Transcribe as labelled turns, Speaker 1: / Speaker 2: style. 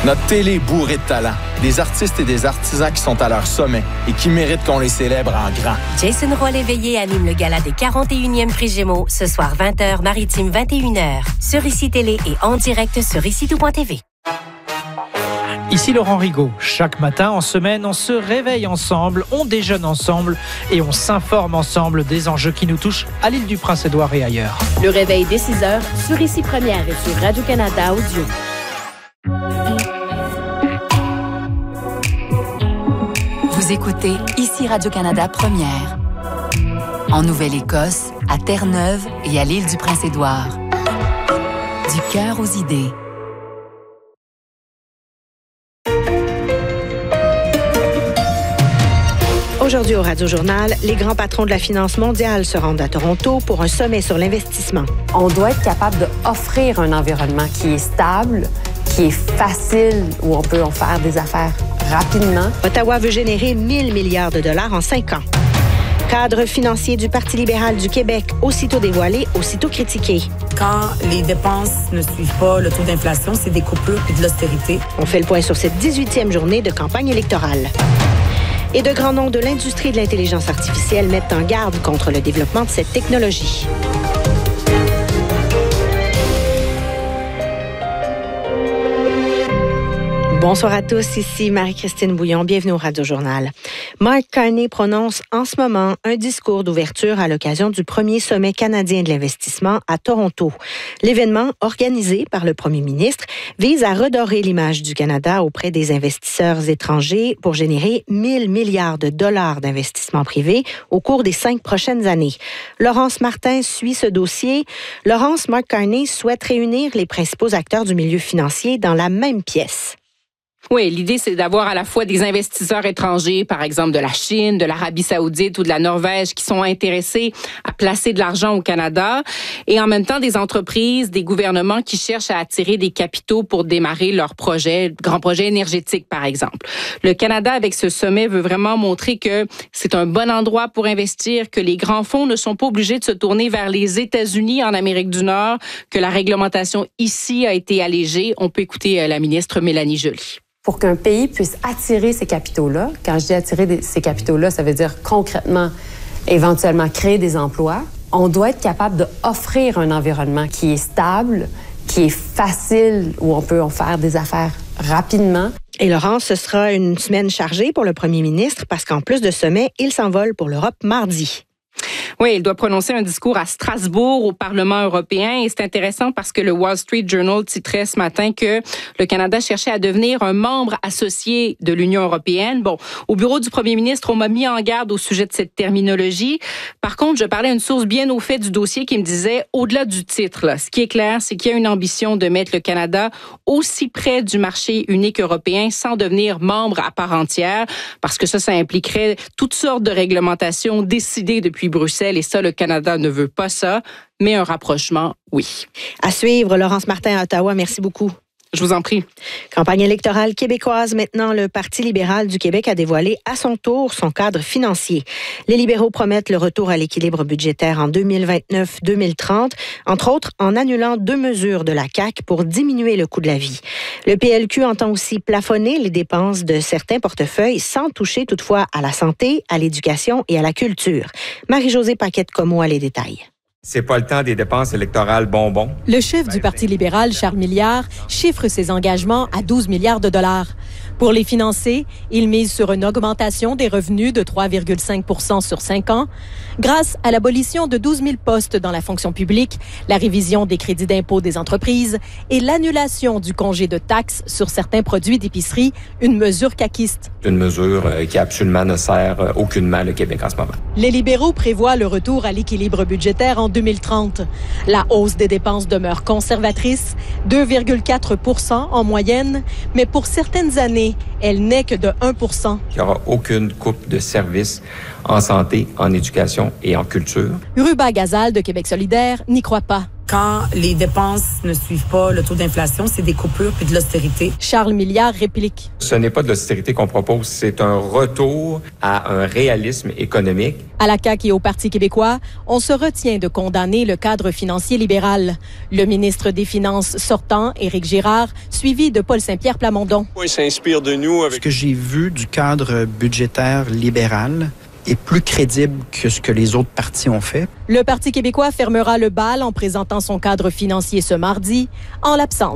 Speaker 1: Notre télé est bourrée de talent. Des artistes et des artisans qui sont à leur sommet et qui méritent qu'on les célèbre en grand.
Speaker 2: Jason Roy-Léveillé anime le gala des 41e Prix Gémeaux ce soir 20h, Maritime 21h. Sur ICI Télé et en direct sur ICI2.tv.
Speaker 3: Ici Laurent Rigaud. Chaque matin, en semaine, on se réveille ensemble, on déjeune ensemble et on s'informe ensemble des enjeux qui nous touchent à l'île du Prince-Édouard et ailleurs.
Speaker 4: Le réveil dès 6h sur ICI Première et sur Radio-Canada Audio.
Speaker 5: Vous écoutez ici Radio-Canada Première. En Nouvelle-Écosse, à Terre-Neuve et à l'île du Prince-Édouard. Du cœur aux idées.
Speaker 6: Aujourd'hui au Radio-Journal, les grands patrons de la finance mondiale se rendent à Toronto pour un sommet sur l'investissement.
Speaker 7: On doit être capable d'offrir un environnement qui est stable, qui est facile, où on peut en faire des affaires rapidement.
Speaker 6: Ottawa veut générer 1 000 milliards de dollars en 5 ans. Cadre financier du Parti libéral du Québec, aussitôt dévoilé, aussitôt critiqué.
Speaker 8: Quand les dépenses ne suivent pas le taux d'inflation, c'est des coupures et de l'austérité.
Speaker 6: On fait le point sur cette 18e journée de campagne électorale. Et de grands noms de l'industrie de l'intelligence artificielle mettent en garde contre le développement de cette technologie. Bonsoir à tous, ici Marie-Christine Bouillon, bienvenue au Radio-Journal. Mark Carney prononce en ce moment un discours d'ouverture à l'occasion du premier sommet canadien de l'investissement à Toronto. L'événement, organisé par le premier ministre, vise à redorer l'image du Canada auprès des investisseurs étrangers pour générer 1 000 milliards de dollars d'investissement privé au cours des 5 prochaines années. Laurence Martin suit ce dossier. Laurence, Mark Carney souhaite réunir les principaux acteurs du milieu financier dans la même pièce.
Speaker 9: Oui, l'idée, c'est d'avoir à la fois des investisseurs étrangers, par exemple de la Chine, de l'Arabie Saoudite ou de la Norvège, qui sont intéressés à placer de l'argent au Canada, et en même temps des entreprises, des gouvernements qui cherchent à attirer des capitaux pour démarrer leurs projets, grands projets énergétiques, par exemple. Le Canada, avec ce sommet, veut vraiment montrer que c'est un bon endroit pour investir, que les grands fonds ne sont pas obligés de se tourner vers les États-Unis en Amérique du Nord, que la réglementation ici a été allégée. On peut écouter la ministre Mélanie Joly.
Speaker 7: Pour qu'un pays puisse attirer ces capitaux-là, quand je dis attirer ces capitaux-là, ça veut dire concrètement, éventuellement créer des emplois, on doit être capable d'offrir un environnement qui est stable, qui est facile, où on peut en faire des affaires rapidement.
Speaker 6: Et Laurence, ce sera une semaine chargée pour le premier ministre parce qu'en plus de sommet, il s'envole pour l'Europe mardi.
Speaker 9: Oui, il doit prononcer un discours à Strasbourg au Parlement européen et c'est intéressant parce que le Wall Street Journal titrait ce matin que le Canada cherchait à devenir un membre associé de l'Union européenne. Bon, au bureau du premier ministre, on m'a mis en garde au sujet de cette terminologie. Par contre, je parlais à une source bien au fait du dossier qui me disait, au-delà du titre, là, ce qui est clair, c'est qu'il y a une ambition de mettre le Canada aussi près du marché unique européen sans devenir membre à part entière parce que ça impliquerait toutes sortes de réglementations décidées depuis Bruxelles. Et ça, le Canada ne veut pas ça, mais un rapprochement, oui.
Speaker 6: À suivre, Laurence Martin à Ottawa, merci beaucoup.
Speaker 9: Je vous en prie.
Speaker 6: Campagne électorale québécoise. Maintenant, le Parti libéral du Québec a dévoilé à son tour son cadre financier. Les libéraux promettent le retour à l'équilibre budgétaire en 2029-2030, entre autres en annulant 2 mesures de la CAQ pour diminuer le coût de la vie. Le PLQ entend aussi plafonner les dépenses de certains portefeuilles sans toucher toutefois à la santé, à l'éducation et à la culture. Marie-Josée Paquette-Comeau a les détails.
Speaker 10: C'est pas le temps des dépenses électorales bonbons.
Speaker 11: Le chef du Parti libéral, Charles Milliard, chiffre ses engagements à 12 milliards de dollars. Pour les financer, il mise sur une augmentation des revenus de 3,5 % sur 5 ans, grâce à l'abolition de 12 000 postes dans la fonction publique, la révision des crédits d'impôt des entreprises et l'annulation du congé de taxes sur certains produits d'épicerie, une mesure caquiste.
Speaker 10: Une mesure qui absolument ne sert aucunement le Québec en ce moment.
Speaker 11: Les libéraux prévoient le retour à l'équilibre budgétaire en 2030. La hausse des dépenses demeure conservatrice, 2,4 % en moyenne, mais pour certaines années, elle n'est que de 1 %.
Speaker 10: Il n'y aura aucune coupe de services en santé, en éducation et en culture.
Speaker 11: Ruba Gazal de Québec solidaire n'y croit pas.
Speaker 8: Quand les dépenses ne suivent pas le taux d'inflation, c'est des coupures puis de l'austérité.
Speaker 11: Charles Milliard réplique.
Speaker 10: Ce n'est pas de l'austérité qu'on propose, c'est un retour à un réalisme économique.
Speaker 11: À la CAQ et au Parti québécois, on se retient de condamner le cadre financier libéral. Le ministre des Finances sortant, Éric Girard, suivi de Paul Saint-Pierre Plamondon.
Speaker 12: Il s'inspire de nous. Ce que j'ai vu du cadre budgétaire libéral est plus crédible que ce que les autres partis ont fait.
Speaker 11: Le Parti québécois fermera le bal en présentant son cadre financier ce mardi, en l'absence